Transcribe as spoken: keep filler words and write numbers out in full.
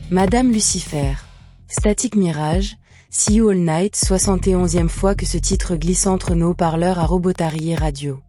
Madame Lucifer. Static Mirage, See You All Night, soixante et onzième fois que ce titre glisse entre nos haut-parleurs à Robotari et Radio.